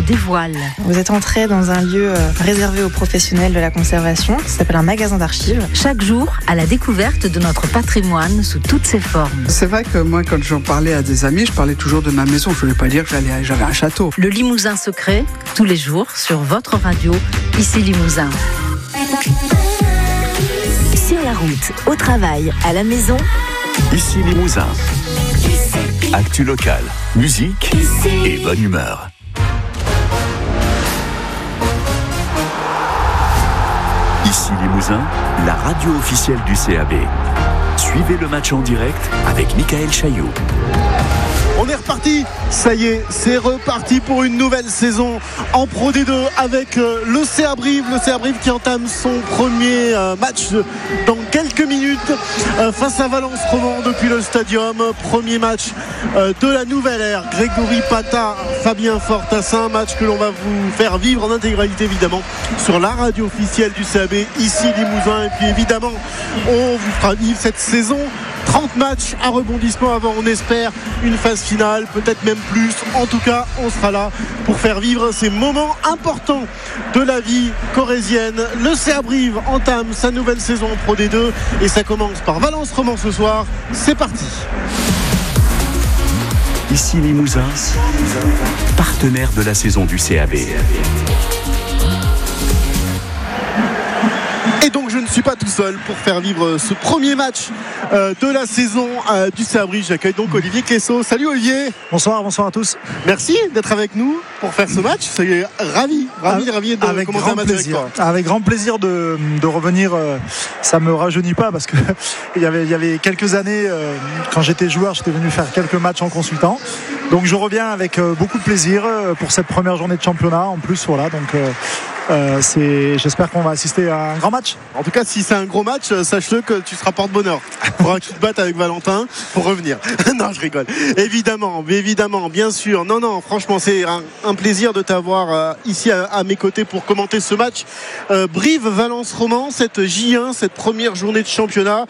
dévoile. Vous êtes entré dans un lieu réservé aux professionnels de la conservation, qui s'appelle un magasin d'archives. Chaque jour, à la découverte de notre patrimoine sous toutes ses formes. C'est vrai que moi, quand j'en parlais à des amis, je parlais toujours de ma maison. Je ne voulais pas dire que j'avais un château. Le Limousin secret, tous les jours sur votre radio, ici Limousin. Sur la route, au travail, à la maison. Ici Limousin. Actu locale, musique et bonne humeur. Ici Limousin, la radio officielle du CAB. Suivez le match en direct avec Michael Chailloux. On est reparti, ça y est, c'est reparti pour une nouvelle saison en Pro D2 avec le CA Brive qui entame son premier match dans quelques minutes face à Valence Romand depuis le stadium. Premier match de la nouvelle ère, Grégory Pata, Fabien Fortassin, match que l'on va vous faire vivre en intégralité évidemment sur la radio officielle du CAB, ici Limousin. Et puis évidemment, on vous fera vivre cette saison. 30 matchs à rebondissement avant, on espère, une phase finale, peut-être même plus. En tout cas, on sera là pour faire vivre ces moments importants de la vie corrézienne. Le CA Brive entame sa nouvelle saison en Pro D2 et ça commence par Valence Romand ce soir. C'est parti. Ici Limousin, partenaire de la saison du CAB. Et donc je ne suis pas tout seul pour faire vivre ce premier match de la saison du CA Brive. J'accueille donc Olivier Clessot. Salut Olivier. Bonsoir à tous. Merci d'être avec nous pour faire ce match. C'est ravi de commencer un match avec toi. Avec grand plaisir de revenir. Ça me rajeunit pas parce que il y avait quelques années quand j'étais joueur, j'étais venu faire quelques matchs en consultant. Donc je reviens avec beaucoup de plaisir pour cette première journée de championnat. En plus voilà donc. J'espère qu'on va assister à un grand match. En tout cas, si c'est un gros match, sache-le que tu seras porte-bonheur. Il faudra que tu te battes avec Valentin pour revenir. Non, je rigole. Évidemment, bien sûr. Non, franchement, c'est un plaisir de t'avoir ici à mes côtés pour commenter ce match. Brive-Valence Romand, cette J1, cette première journée de championnat.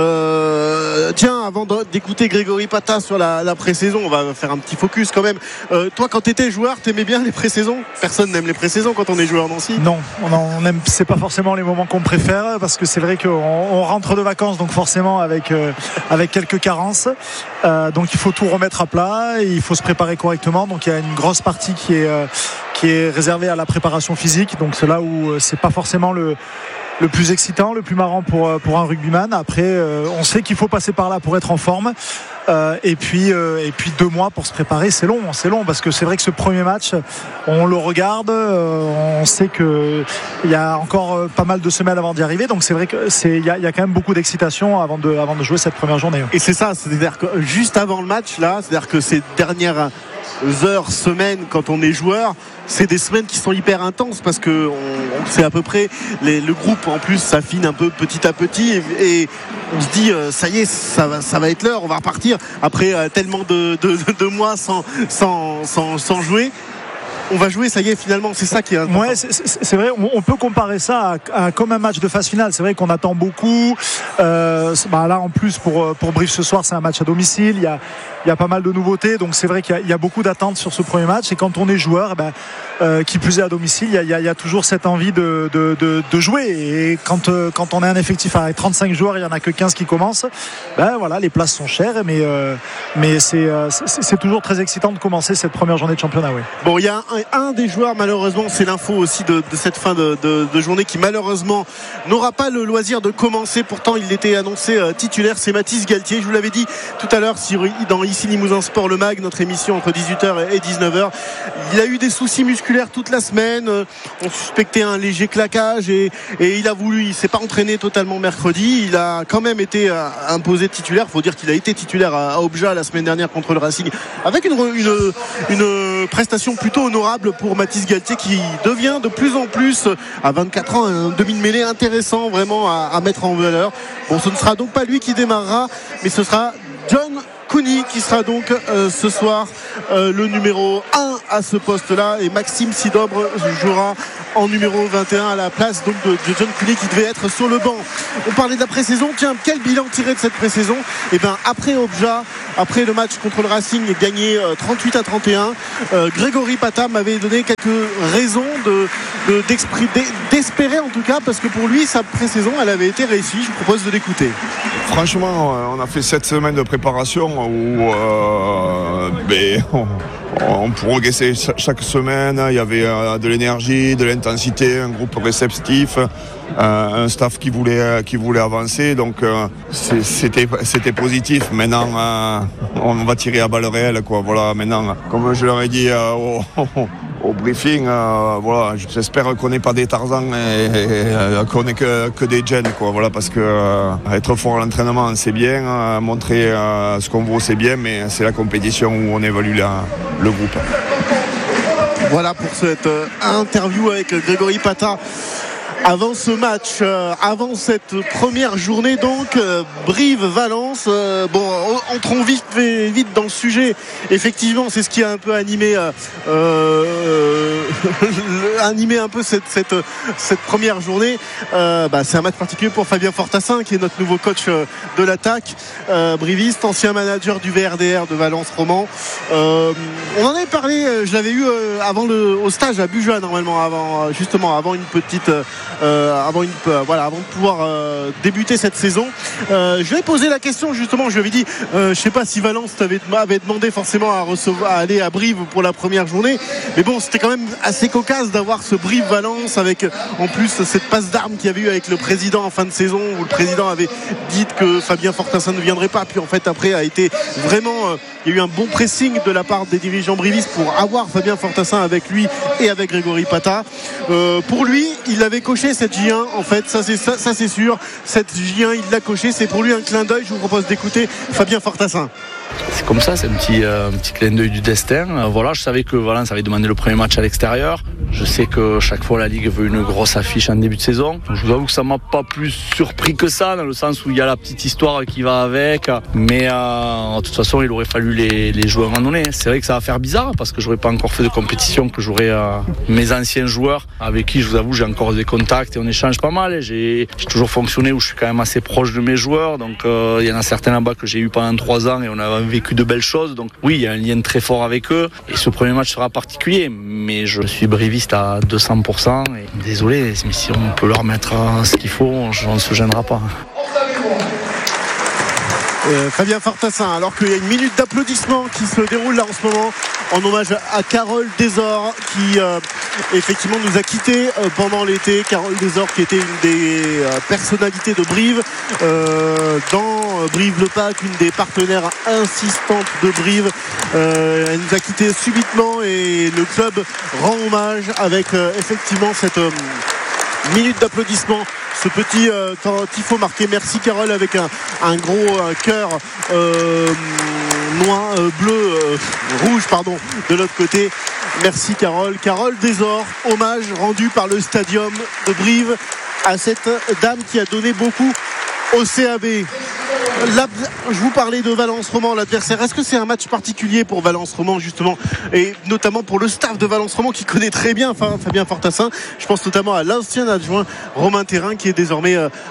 Tiens, avant d'écouter Grégory Pata sur la pré-saison, on va faire un petit focus quand même. Toi, quand t'étais joueur, t'aimais bien les pré-saisons ? Personne n'aime les pré-saisons quand on est joueur. Non, on aime, c'est pas forcément les moments qu'on préfère parce que c'est vrai qu'on rentre de vacances donc forcément avec quelques carences donc il faut tout remettre à plat et il faut se préparer correctement, donc il y a une grosse partie qui est réservée à la préparation physique, donc c'est là où c'est pas forcément le plus excitant, le plus marrant pour un rugbyman. Après on sait qu'il faut passer par là pour être en forme. Et puis 2 mois pour se préparer, c'est long parce que c'est vrai que ce premier match on le regarde, on sait que il y a encore pas mal de semaines avant d'y arriver, donc c'est vrai que il y a quand même beaucoup d'excitation avant de jouer cette première journée. Et c'est ça, c'est-à-dire que juste avant le match là, c'est-à-dire que ces dernières heures, semaines, quand on est joueur, c'est des semaines qui sont hyper intenses parce que on sait à peu près le groupe en plus s'affine un peu petit à petit et on se dit ça y est, ça va être l'heure, on va repartir après tellement de mois sans jouer. On va jouer, ça y est, finalement, c'est ça qui est important. Ouais, c'est vrai, on peut comparer ça à comme un match de phase finale. C'est vrai qu'on attend beaucoup. Là, en plus, pour Brive ce soir, c'est un match à domicile. Il y a pas mal de nouveautés, donc c'est vrai qu'il y a beaucoup d'attentes sur ce premier match. Et quand on est joueur, qui plus est à domicile, il y a toujours cette envie de jouer. Et quand on a un effectif avec 35 joueurs, il y en a que 15 qui commencent. Voilà, les places sont chères, mais c'est toujours très excitant de commencer cette première journée de championnat. Oui. Bon, il y a un des joueurs, malheureusement, c'est l'info aussi de cette fin de journée qui malheureusement n'aura pas le loisir de commencer. Pourtant il était annoncé titulaire, c'est Mathis Galtier. Je vous l'avais dit tout à l'heure dans Ici Limousin Sport, le MAG, notre émission entre 18h et 19h. Il a eu des soucis musculaires toute la semaine, on suspectait un léger claquage et il s'est pas entraîné totalement mercredi. Il a quand même été imposé titulaire. Faut dire qu'il a été titulaire à Obja la semaine dernière contre le Racing avec une prestation plutôt honorable pour Mathis Galtier qui devient de plus en plus à 24 ans un demi-mêlée intéressant vraiment à mettre en valeur. Bon, ce ne sera donc pas lui qui démarrera, mais ce sera John Kouni qui sera donc ce soir le numéro 1 à ce poste-là, et Maxime Sidobre jouera en numéro 21 à la place donc de John Kouni qui devait être sur le banc. On parlait de la pré-saison. Tiens, quel bilan tiré de cette pré-saison? Et bien après Obja, après le match contre le Racing gagné 38-31, Grégory Pata m'avait donné quelques raisons d'espérer en tout cas, parce que pour lui sa pré-saison elle avait été réussie. Je vous propose de l'écouter. Franchement, on a fait 7 semaines de préparation où on progressait chaque semaine. Il y avait de l'énergie, de l'intensité, un groupe réceptif, un staff qui voulait avancer. Donc c'était positif. Maintenant, on va tirer à balles réelles, quoi. Voilà. Maintenant, comme je leur ai dit au briefing, voilà, j'espère qu'on n'est pas des Tarzans et qu'on n'est que des jeunes, quoi. Voilà, parce que être fort à l'entraînement c'est bien, montrer ce qu'on vaut c'est bien, mais c'est la compétition où on évalue le groupe. Voilà pour cette interview avec Grégory Pata avant ce match, avant cette première journée donc. Brive-Valence, entrons vite dans le sujet. Effectivement, c'est ce qui a un peu animé un peu cette première journée. C'est un match particulier pour Fabien Fortassin qui est notre nouveau coach de l'attaque briviste, ancien manager du VRDR de Valence Roman. On en avait parlé, je l'avais eu au stage à Bujoa normalement, avant de pouvoir débuter cette saison. Je lui ai posé la question justement, je lui avais dit je sais pas si Valence m'avait demandé forcément à aller à Brive pour la première journée, mais bon, c'était quand même assez cocasse d'avoir ce Brive-Valence avec en plus cette passe d'armes qu'il y avait eu avec le président en fin de saison, où le président avait dit que Fabien Fortassin ne viendrait pas, puis en fait après a été vraiment il y a eu un bon pressing de la part des dirigeants brivistes pour avoir Fabien Fortassin avec lui et avec Grégory Pata. Pour lui, il avait coché cette J1 en fait, ça c'est sûr. Cette J1 il l'a coché, c'est pour lui un clin d'œil. Je vous propose d'écouter Fabien Fortassin. C'est comme ça, c'est un petit clin d'œil du destin. Voilà, je savais que Valence avait demandé le premier match à l'extérieur. Je sais que chaque fois la Ligue veut une grosse affiche en début de saison. Je vous avoue que ça m'a pas plus surpris que ça, dans le sens où il y a la petite histoire qui va avec. Mais de toute façon, il aurait fallu les jouer à un moment donné. C'est vrai que ça va faire bizarre parce que j'aurais pas encore fait de compétition, que j'aurais mes anciens joueurs avec qui, je vous avoue, j'ai encore des contacts et on échange pas mal. J'ai toujours fonctionné où je suis quand même assez proche de mes joueurs. Donc il y en a certains là-bas que j'ai eu pendant 3 ans et on a vécu de belles choses. Donc oui, il y a un lien très fort avec eux et ce premier match sera particulier. Mais je suis briviste à 200% et désolé, mais si on peut leur mettre ce qu'il faut, on ne se gênera pas. Fabien Fortassin, alors qu'il y a une minute d'applaudissements qui se déroule là en ce moment en hommage à Carole Desor qui effectivement nous a quittés pendant l'été. Carole Desor qui était une des personnalités de Brive dans Brive-le-Pac, une des partenaires insistantes de Brive. Elle nous a quittés subitement et le club rend hommage avec effectivement cette minute d'applaudissements, ce petit tifo marqué merci Carole avec un gros cœur rouge de l'autre côté. Merci Carole Desor, hommage rendu par le stadium de Brive à cette dame qui a donné beaucoup au CAB. Je vous parlais de Valence Roman, l'adversaire. Est-ce que c'est un match particulier pour Valence Roman justement, et notamment pour le staff de Valence Roman qui connaît très bien Fabien Fortassin? Je pense notamment à l'ancien adjoint Romain Thérin qui est désormais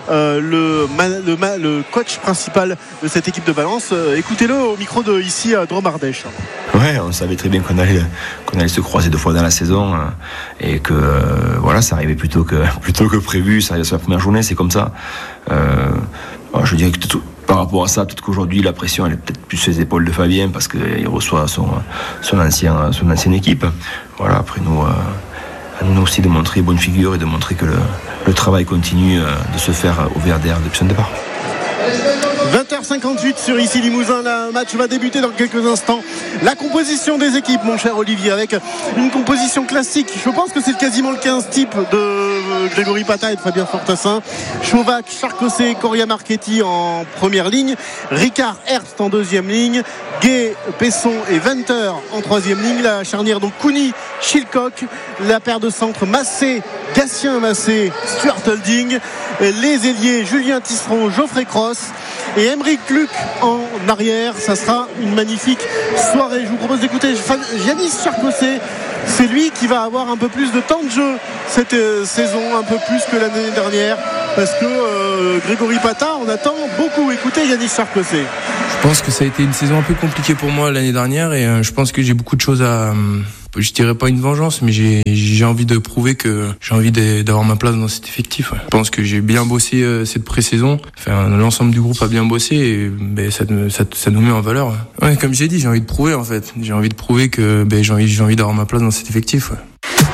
le coach principal de cette équipe de Valence. Écoutez-le au micro de ici à Drôme Ardèche. Ouais, on savait très bien qu'on allait se croiser 2 fois dans la saison et que ça arrivait plutôt que prévu. Ça arrivait sur la première journée, c'est comme ça. Je dirais que par rapport à ça, peut-être qu'aujourd'hui la pression elle est peut-être plus sur les épaules de Fabien parce qu'il reçoit son ancienne équipe. Voilà, après nous, à nous aussi de montrer bonne figure et de montrer que le travail continue de se faire au VRDR depuis son départ. 20h58 sur Ici Limousin, le match va débuter dans quelques instants. La composition des équipes, mon cher Olivier, avec une composition classique. Je pense que c'est quasiment le 15 type de Grégory Pata et de Fabien Fortassin. Chauvac, Charcossé, Coria Marchetti en première ligne, Ricard, Herbst en deuxième ligne, Gay, Pesson et Venter en troisième ligne. La charnière donc Kouni, Chilcock, la paire de centre Massé, Gatien Massé, Stuart Holding, les ailiers Julien Tisseron, Geoffrey Cross, et Aymeric Luc en arrière. Ça sera une magnifique soirée. Je vous propose d'écouter Yanis Charcosset. C'est lui qui va avoir un peu plus de temps de jeu cette saison, un peu plus que l'année dernière, parce que Grégory Patin, on attend beaucoup. Écoutez Yanis Charcosset. Je pense que ça a été une saison un peu compliquée pour moi l'année dernière et je pense que j'ai beaucoup de choses à... Je dirais pas une vengeance, mais j'ai envie de prouver que j'ai envie d'avoir ma place dans cet effectif. Ouais. Je pense que j'ai bien bossé cette pré-saison. Enfin, l'ensemble du groupe a bien bossé et ça nous met en valeur. Ouais, comme j'ai dit, j'ai envie de prouver en fait. J'ai envie de prouver que j'ai envie d'avoir ma place dans cet effectif. Ouais.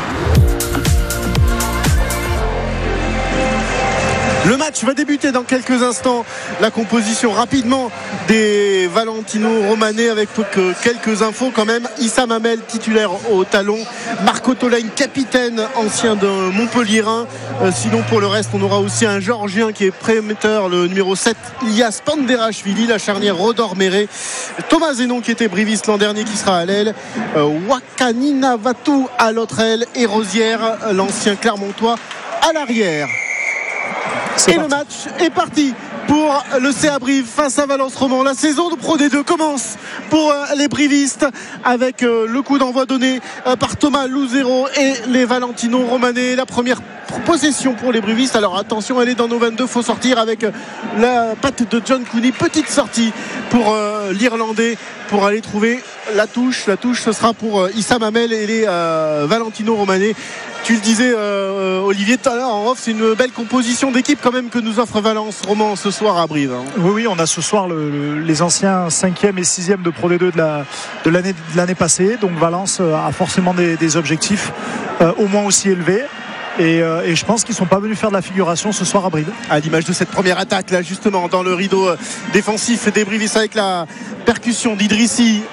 Le match va débuter dans quelques instants. La composition rapidement des Valentino Romanais avec quelques infos quand même. Issam Hamel titulaire au talon. Marco Tolaine capitaine ancien de Montpellierin. Sinon pour le reste on aura aussi un Géorgien qui est prometteur, le numéro 7 Ilias Panderashvili, la charnière Rodor Méré. Thomas Zenon qui était briviste l'an dernier qui sera à l'aile. Wakanina Vatou à l'autre aile et Rosière l'ancien Clermontois à l'arrière. Et le match est parti pour le CA Brive face à Valence Roman. La saison de Pro D2 commence pour les brivistes avec le coup d'envoi donné par Thomas Louzero et les Valentino Romanais. La première possession pour les brivistes. Alors attention, elle est dans nos 22, faut sortir avec la patte de John Cooney. Petite sortie pour l'Irlandais pour aller trouver la touche. La touche, ce sera pour Issam Hamel et les Valentino Romanais. Tu le disais Olivier tout à l'heure en off, c'est une belle composition d'équipe quand même que nous offre Valence Roman ce soir à Brive. Oui, on a ce soir les anciens 5e et 6e de Pro D2 de l'année passée. Donc Valence a forcément des objectifs au moins aussi élevés. Et je pense qu'ils ne sont pas venus faire de la figuration ce soir à Brive. À l'image de cette première attaque là justement dans le rideau défensif des Brivistes avec la percussion d'Idrissi.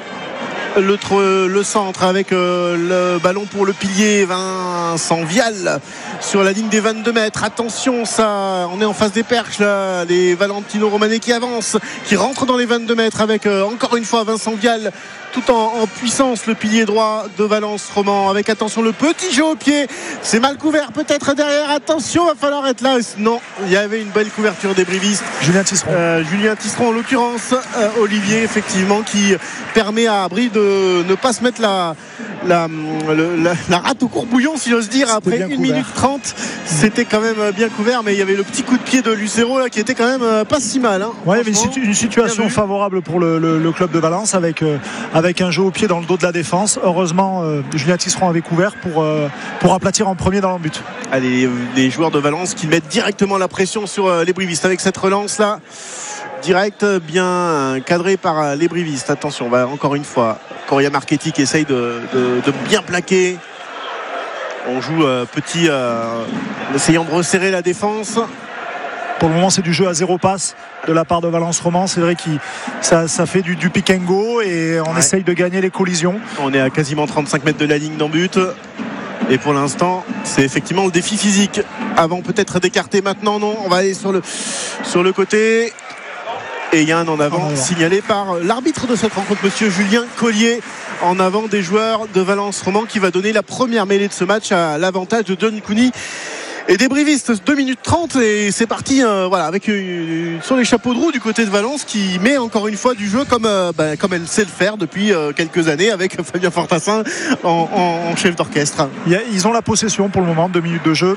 Le centre avec le ballon pour le pilier Vincent Vial sur la ligne des 22 mètres. Attention, on est en face des perches là, les Valentino Romanais qui avancent, qui rentrent dans les 22 mètres avec encore une fois Vincent Vial tout en puissance, le pilier droit de Valence Roman avec attention le petit jeu au pied, c'est mal couvert peut-être derrière, attention, va falloir être là. Non, il y avait une belle couverture des brivistes. Julien Tisseron en l'occurrence, Olivier effectivement qui permet à Brive de ne pas se mettre la rate au courbouillon si j'ose dire. Après 1 minute 30 c'était quand même bien couvert, mais il y avait le petit coup de pied de Lucero là qui était quand même pas si mal hein. Ouais, il y avait une situation favorable pour le club de Valence avec un jeu au pied dans le dos de la défense. Heureusement Julien Tisseron avait couvert pour aplatir en premier dans le but. Allez, les joueurs de Valence qui mettent directement la pression sur les brivistes avec cette relance là direct, bien cadré par les brivistes. Attention, on va encore une fois Coria Marchetti qui essaye de bien plaquer. On joue petit essayant de resserrer la défense. Pour le moment c'est du jeu à 0 passe de la part de Valence Roman. C'est vrai que ça fait du pick and go et on essaye de gagner les collisions. On est à quasiment 35 mètres de la ligne d'en but. Et pour l'instant c'est effectivement le défi physique avant peut-être d'écarter. Maintenant non, on va aller sur le côté. Et il y a un en avant signalé par l'arbitre de cette rencontre, monsieur Julien Collier, en avant des joueurs de Valence Roman, qui va donner la première mêlée de ce match à l'avantage de John Cooney et des brivistes. 2 minutes 30 et c'est parti avec sur les chapeaux de roue du côté de Valence qui met encore une fois du jeu comme elle sait le faire depuis quelques années avec Fabien Fortassin en chef d'orchestre. Ils ont la possession pour le moment, 2 minutes de jeu.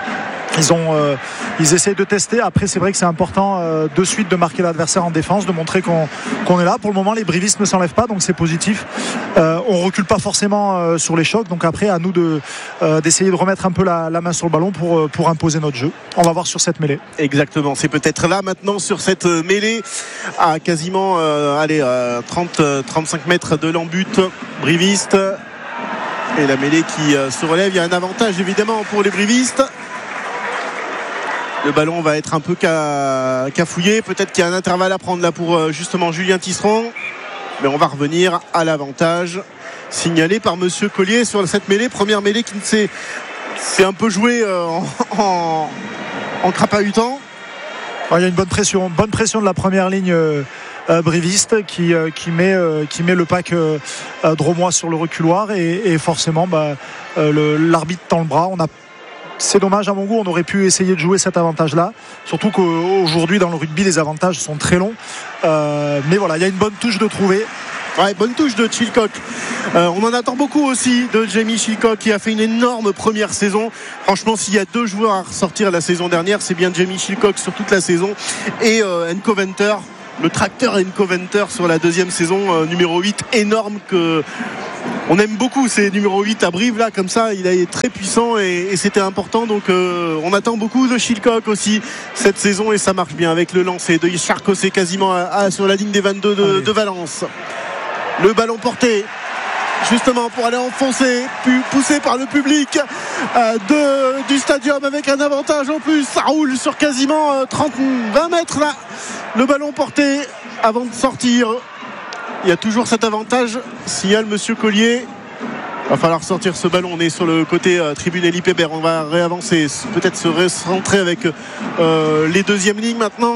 Ils essayent de tester. Après c'est vrai que c'est important de suite de marquer l'adversaire en défense, de montrer qu'on est là. Pour le moment les brivistes ne s'enlèvent pas, donc c'est positif. On recule pas forcément sur les chocs, donc après à nous d'essayer de remettre un peu la main sur le ballon pour imposer notre jeu. On va voir sur cette mêlée. Exactement, c'est peut-être là maintenant sur cette mêlée à quasiment 30-35 mètres de l'embut briviste. Et la mêlée qui se relève, il y a un avantage évidemment pour les brivistes. Le ballon va être un peu cafouillé. Peut-être qu'il y a un intervalle à prendre là pour justement Julien Tisseron. Mais on va revenir à l'avantage signalé par monsieur Collier sur cette mêlée. Première mêlée qui s'est un peu jouée en crapahutant. Il y a une bonne pression de la première ligne briviste qui met le pack Dromois sur le reculoir et forcément l'arbitre tend le bras. On a c'est dommage à mon goût, on aurait pu essayer de jouer cet avantage-là, surtout qu'aujourd'hui dans le rugby les avantages sont très longs, mais voilà, il y a une bonne touche de trouver. Ouais, bonne touche de Chilcock. On en attend beaucoup aussi de Jamie Chilcock qui a fait une énorme première saison. Franchement, s'il y a 2 joueurs à ressortir la saison dernière, c'est bien Jamie Chilcock sur toute la saison et Encoventer, le tracteur Encoventer sur la 2e saison, numéro 8, énorme, que on aime beaucoup ces numéro 8 à Brive là, comme ça il est très puissant et c'était important, donc on attend beaucoup de Chilcock aussi cette saison et ça marche bien avec le lancer de Charcosé quasiment sur la ligne des 22 de Valence. Le ballon porté justement pour aller enfoncer, poussé par le public du stadium avec un avantage en plus. Ça roule sur quasiment 20 mètres là. Le ballon porté avant de sortir. Il y a toujours cet avantage. Signale Monsieur Collier. Il va falloir sortir ce ballon. On est sur le côté tribune Elie Pébert. On va réavancer, peut-être se recentrer avec les 2e lignes maintenant.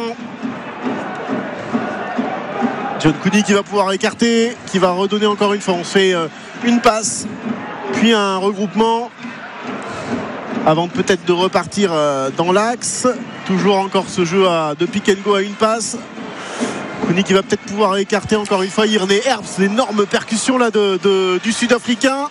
John Cooney qui va pouvoir écarter, qui va redonner encore une fois. On fait une passe, puis un regroupement avant peut-être de repartir dans l'axe. Toujours encore ce jeu de pick and go à une passe. Cooney qui va peut-être pouvoir écarter encore une fois Irne Herbst. L'énorme percussion là du Sud-Africain.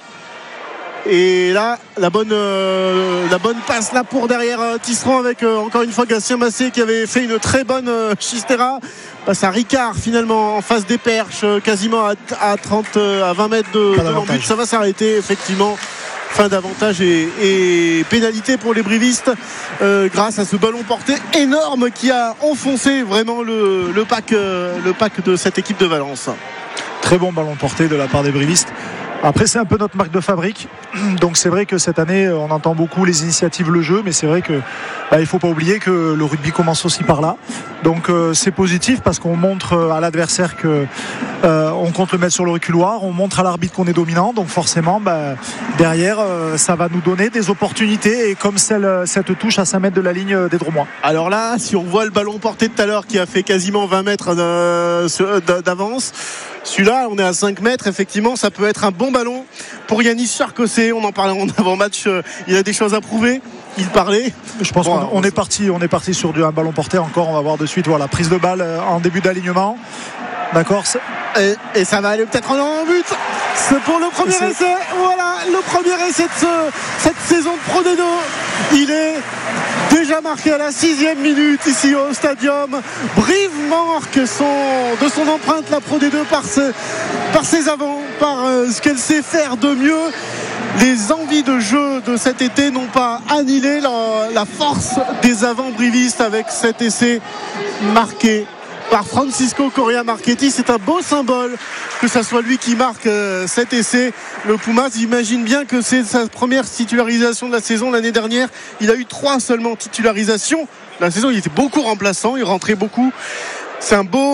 Et là, la bonne passe là pour derrière Tisserand avec encore une fois Gatien Massé qui avait fait une très bonne chistera. Passe à Ricard finalement en face des perches, quasiment à 20 mètres de l'embut. Ça va s'arrêter effectivement. Fin d'avantage et pénalité pour les brivistes grâce à ce ballon porté énorme qui a enfoncé vraiment le pack de cette équipe de Valence. Très bon ballon porté de la part des brivistes. Après, c'est un peu notre marque de fabrique. Donc c'est vrai que cette année on entend beaucoup les initiatives, le jeu, mais c'est vrai que il faut pas oublier que le rugby commence aussi par là. Donc c'est positif parce qu'on montre à l'adversaire que on compte le mettre sur le reculoir, on montre à l'arbitre qu'on est dominant, donc forcément derrière ça va nous donner des opportunités, et comme cette touche à 5 mètres de la ligne des Dromois. Alors là, si on voit le ballon porté tout à l'heure qui a fait quasiment 20 mètres d'avance, celui-là on est à 5 mètres, effectivement ça peut être un bon ballon pour Yanis Charcosé. On en parlait en avant-match, il a des choses à prouver, il parlait. Je pense qu'on est parti sur un ballon porté encore. On va voir de suite, voilà, prise de balle en début d'alignement, d'accord, et ça va aller peut-être en but. C'est pour le premier essai. Voilà, le premier essai de cette saison de Pro D2. Il est déjà marqué à la 6e minute ici au stadium. Brive marque de son empreinte la Pro D2 par ses avants, par ce qu'elle sait faire de mieux. Les envies de jeu de cet été n'ont pas annihilé la force des avants brivistes avec cet essai marqué par Francisco Correa Marchetti. C'est un beau symbole que ça soit lui qui marque cet essai. Le Pumas imagine bien que c'est sa première titularisation de la saison. L'année dernière, il a eu 3 seulement titularisations. La saison, il était beaucoup remplaçant, il rentrait beaucoup. C'est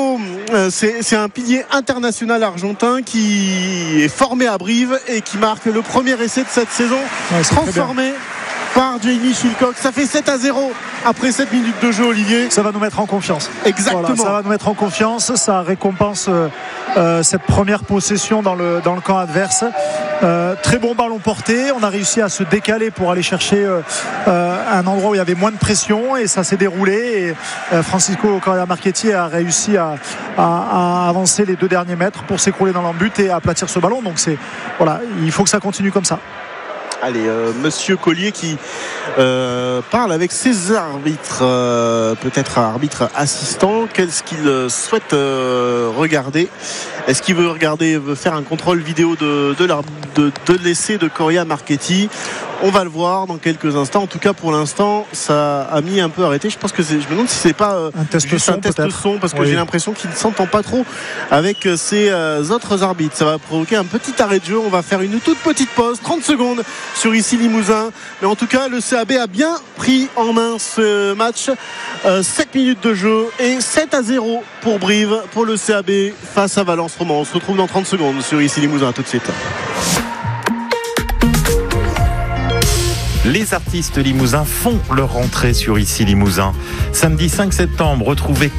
un pilier international argentin qui est formé à Brive et qui marque le premier essai de cette saison, transformé par Jamie Chilcock. Ça fait 7-0 après 7 minutes de jeu, Olivier. Ça va nous mettre en confiance. Exactement. Voilà, ça va nous mettre en confiance. Ça récompense cette première possession dans le camp adverse. Très bon ballon porté. On a réussi à se décaler pour aller chercher un endroit où il y avait moins de pression, et ça s'est déroulé. Et Francisco Correa Marchetti a réussi à avancer les 2 derniers mètres pour s'écrouler dans l'embut et aplatir ce ballon. Donc il faut que ça continue comme ça. Allez, Monsieur Collier qui parle avec ses arbitres, peut-être arbitre assistant. Qu'est-ce qu'il souhaite regarder? Est-ce qu'il veut faire un contrôle vidéo de l'essai de Correa Marchetti? On va le voir dans quelques instants. En tout cas, pour l'instant, ça a mis un peu arrêté. Je pense que je me demande si c'est pas un test son, parce que j'ai l'impression qu'il ne s'entend pas trop avec ses autres arbitres. Ça va provoquer un petit arrêt de jeu. On va faire une toute petite pause, 30 secondes sur Issy Limousin. Mais en tout cas, le CAB a bien pris en main ce match. 7 minutes de jeu et 7-0 pour Brive, pour le CAB face à Valence Roman. On se retrouve dans 30 secondes sur Issy Limousin. À tout de suite. Les artistes limousins font leur rentrée sur Issy Limousin. Samedi 5 septembre, retrouvez